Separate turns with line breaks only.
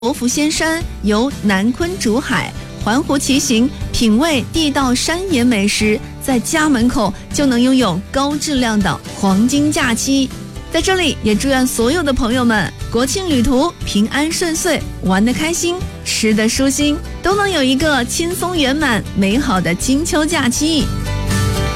国府仙山，游南昆竹海，环湖骑行，品味地道山野美食，在家门口就能拥有高质量的黄金假期。在这里也祝愿所有的朋友们国庆旅途平安顺遂，玩得开心，吃得舒心，都能有一个轻松圆满美好的金秋假期。